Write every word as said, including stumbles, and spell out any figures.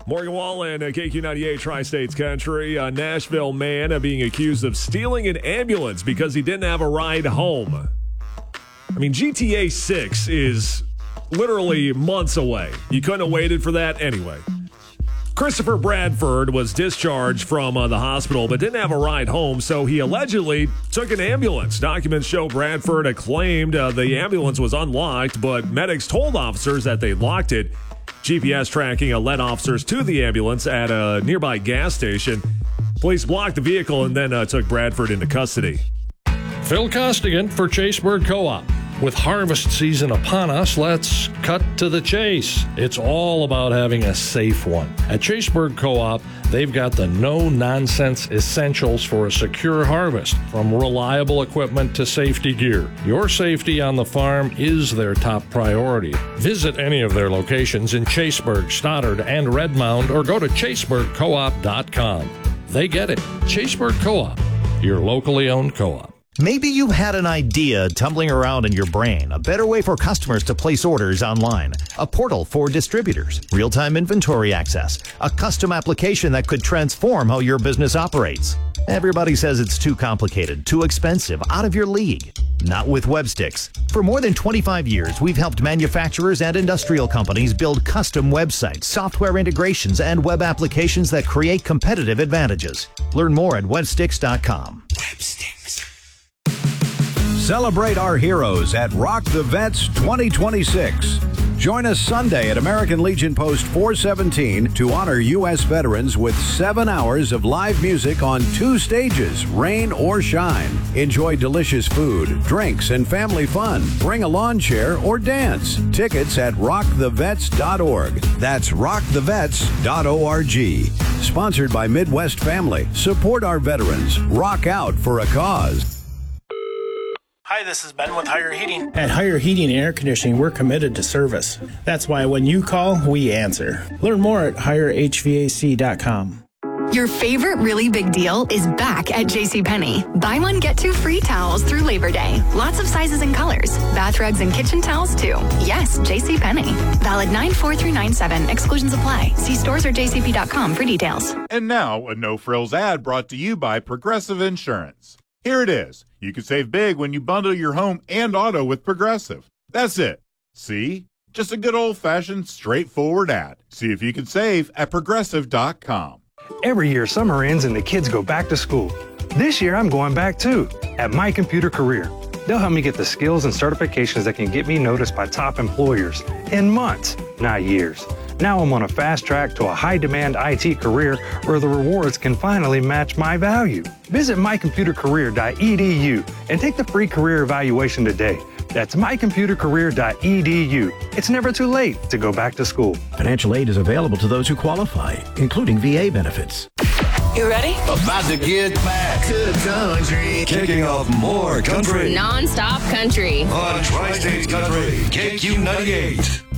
Morgan Wallen, uh, K Q ninety-eight Tri-States Country. A Nashville man uh, being accused of stealing an ambulance because he didn't have a ride home. I mean, G T A six is literally months away. You couldn't have waited for that anyway. Christopher Bradford was discharged from uh, the hospital but didn't have a ride home, so he allegedly took an ambulance. Documents show Bradford had claimed uh, the ambulance was unlocked, but medics told officers that they locked it. G P S tracking uh, led officers to the ambulance at a nearby gas station. Police blocked the vehicle and then uh, took Bradford into custody. Phil Costigan for Chaseburg Co-op. With harvest season upon us, let's cut to the chase. It's all about having a safe one. At Chaseburg Co-op, they've got the no-nonsense essentials for a secure harvest, from reliable equipment to safety gear. Your safety on the farm is their top priority. Visit any of their locations in Chaseburg, Stoddard, and Redmond, or go to chaseburg co op dot com. They get it. Chaseburg Co-op, your locally owned co-op. Maybe you had an idea tumbling around in your brain, a better way for customers to place orders online, a portal for distributors, real-time inventory access, a custom application that could transform how your business operates. Everybody says it's too complicated, too expensive, out of your league. Not with Websticks. For more than twenty-five years, we've helped manufacturers and industrial companies build custom websites, software integrations, and web applications that create competitive advantages. Learn more at websticks dot com. Websticks. Celebrate our heroes at Rock the Vets twenty twenty-six. Join us Sunday at American Legion Post four seventeen to honor U S veterans with seven hours of live music on two stages, rain or shine. Enjoy delicious food, drinks, and family fun. Bring a lawn chair or dance. Tickets at rock the vets dot org. That's rock the vets dot org. Sponsored by Midwest Family. Support our veterans. Rock out for a cause. Hi, this is Ben with Higher Heating. At Higher Heating and Air Conditioning, we're committed to service. That's why when you call, we answer. Learn more at higher h v a c dot com. Your favorite really big deal is back at JCPenney. Buy one, get two free towels through Labor Day. Lots of sizes and colors. Bath rugs and kitchen towels, too. Yes, JCPenney. Valid nine four through nine seven. Exclusions apply. See stores or j c p dot com for details. And now, a no-frills ad brought to you by Progressive Insurance. Here it is. You can save big when you bundle your home and auto with Progressive. That's it. See? Just a good old-fashioned, straightforward ad. See if you can save at progressive dot com. Every year, summer ends and the kids go back to school. This year, I'm going back too, at My Computer Career. They'll help me get the skills and certifications that can get me noticed by top employers in months, not years. Now I'm on a fast track to a high-demand I T career where the rewards can finally match my value. Visit my computer career dot e d u and take the free career evaluation today. That's my computer career dot e d u. It's never too late to go back to school. Financial aid is available to those who qualify, including V A benefits. You ready? About to get back to the country. Kicking off more country. Non-stop country. On Tri-States Country, K Q ninety-eight.